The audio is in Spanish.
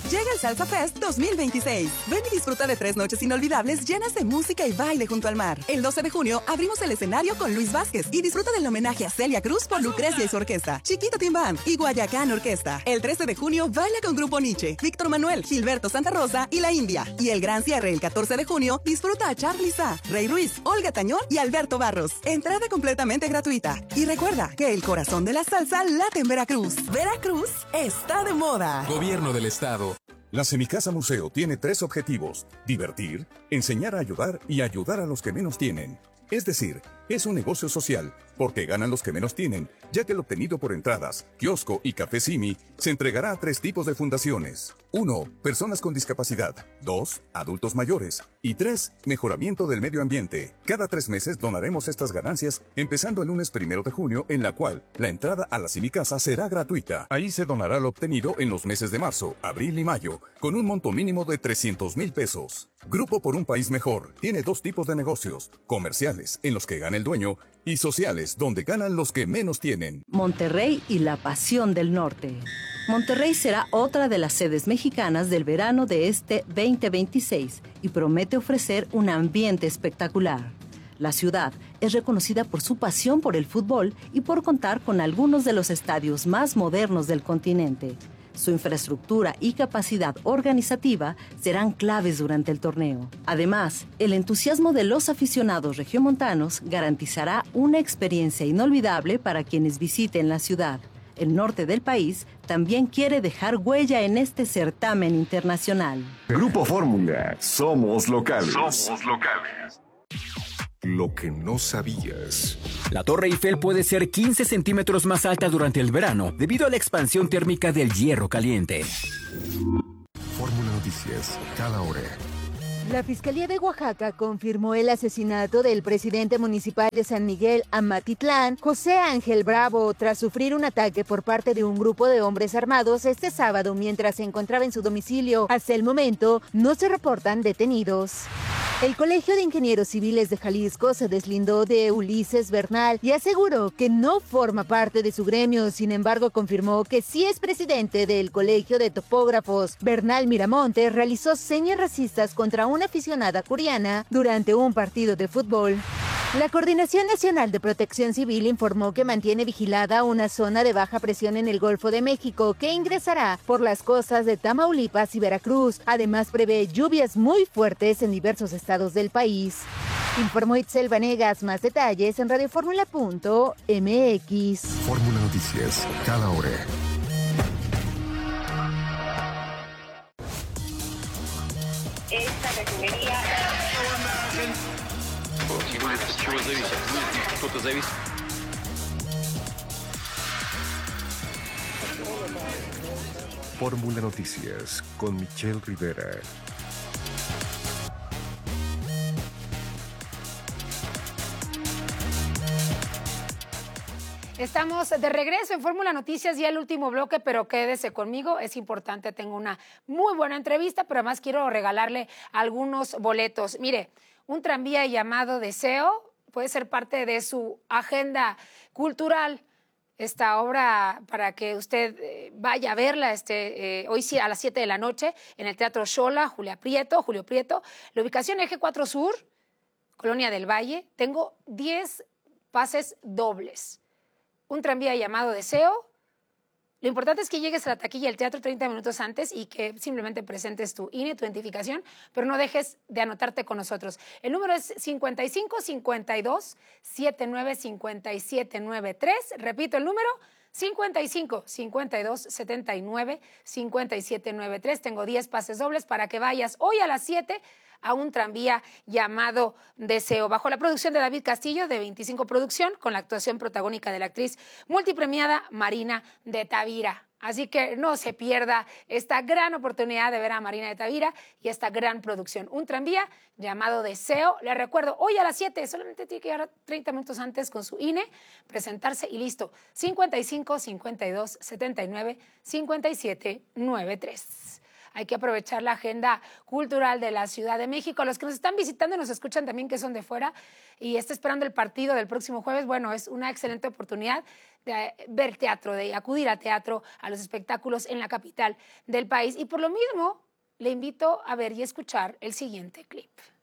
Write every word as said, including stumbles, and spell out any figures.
Llega el Salsa Fest dos mil veintiséis. Ven y disfruta de tres noches inolvidables llenas de música y baile junto al mar. El doce de junio abrimos el escenario con Luis Vázquez y disfruta del homenaje a Celia Cruz por Lucrecia y su orquesta, Chiquito Timbán y Guayacán Orquesta. El trece de junio baila con Grupo Nietzsche, Víctor Manuel, Gilberto Santa Rosa y La India. Y el gran cierre el catorce de junio disfruta a Charly Sá, Rey Ruiz, Olga Tañón y Alberto Barros. Entrada completamente gratuita. Y recuerda que el corazón de la salsa late en Veracruz. Veracruz está de moda. Gobierno del Estado. La Semicasa Museo tiene tres objetivos: divertir, enseñar a ayudar y ayudar a los que menos tienen. Es decir, es un negocio social, porque ganan los que menos tienen, ya que el obtenido por entradas, kiosco y café Simi se entregará a tres tipos de fundaciones. uno. Personas con discapacidad. dos. Adultos mayores. Y tres. Mejoramiento del medio ambiente. Cada tres meses donaremos estas ganancias, empezando el lunes primero de junio, en la cual la entrada a la Semicasa será gratuita. Ahí se donará lo obtenido en los meses de marzo, abril y mayo, con un monto mínimo de trescientos mil pesos. Grupo por un País Mejor tiene dos tipos de negocios: comerciales, en los que gana el dueño, y sociales, donde ganan los que menos tienen. Monterrey y la pasión del norte. Monterrey será otra de las sedes mexicanas del verano de este veinte veintiséis y promete ofrecer un ambiente espectacular. La ciudad es reconocida por su pasión por el fútbol y por contar con algunos de los estadios más modernos del continente. Su infraestructura y capacidad organizativa serán claves durante el torneo. Además, el entusiasmo de los aficionados regiomontanos garantizará una experiencia inolvidable para quienes visiten la ciudad. El norte del país también quiere dejar huella en este certamen internacional. Grupo Fórmula, somos locales. Somos locales. Lo que no sabías. La Torre Eiffel puede ser quince centímetros más alta durante el verano debido a la expansión térmica del hierro caliente. Fórmula Noticias, cada hora. La Fiscalía de Oaxaca confirmó el asesinato del presidente municipal de San Miguel Amatitlán, José Ángel Bravo, tras sufrir un ataque por parte de un grupo de hombres armados este sábado mientras se encontraba en su domicilio. Hasta el momento, no se reportan detenidos. El Colegio de Ingenieros Civiles de Jalisco se deslindó de Ulises Bernal y aseguró que no forma parte de su gremio. Sin embargo, confirmó que sí es presidente del Colegio de Topógrafos. Bernal Miramonte realizó señas racistas contra una aficionada coreana durante un partido de fútbol. La Coordinación Nacional de Protección Civil informó que mantiene vigilada una zona de baja presión en el Golfo de México que ingresará por las costas de Tamaulipas y Veracruz. Además, prevé lluvias muy fuertes en diversos estados del país. Informó Itzel Vanegas. Más detalles en radioformula punto m x. Fórmula Noticias, cada hora. Esta refinería... Fórmula Noticias con Michelle Rivera. Estamos de regreso en Fórmula Noticias, ya el último bloque, pero quédese conmigo, es importante, tengo una muy buena entrevista, pero además quiero regalarle algunos boletos. Mire, un tranvía llamado Deseo puede ser parte de su agenda cultural. Esta obra, para que usted eh, vaya a verla este, eh, hoy sí a las siete de la noche en el Teatro Xola, Julia Prieto, Julio Prieto. La ubicación Eje cuatro Sur, Colonia del Valle. Tengo diez pases dobles. Un tranvía llamado Deseo. Lo importante es que llegues a la taquilla del teatro treinta minutos antes y que simplemente presentes tu I N E, tu identificación, pero no dejes de anotarte con nosotros. El número es cincuenta y cinco cincuenta y dos setenta y nueve cincuenta y siete noventa y tres. Repito el número, cincuenta y cinco cincuenta y dos setenta y nueve cincuenta y siete noventa y tres. Tengo diez pases dobles para que vayas hoy a las siete a un tranvía llamado Deseo, bajo la producción de David Castillo, de veinticinco Producción, con la actuación protagónica de la actriz multipremiada Marina de Tavira. Así que no se pierda esta gran oportunidad de ver a Marina de Tavira y esta gran producción. Un tranvía llamado Deseo. Le recuerdo, hoy a las siete, solamente tiene que llegar treinta minutos antes con su I N E, presentarse y listo. cincuenta y cinco cincuenta y dos setenta y nueve cincuenta y siete noventa y tres. hay que aprovechar la agenda cultural de la Ciudad de México. Los que nos están visitando y nos escuchan también que son de fuera y está esperando el partido del próximo jueves, bueno, es una excelente oportunidad de ver teatro, de acudir a teatro, a los espectáculos en la capital del país. Y por lo mismo, le invito a ver y escuchar el siguiente clip.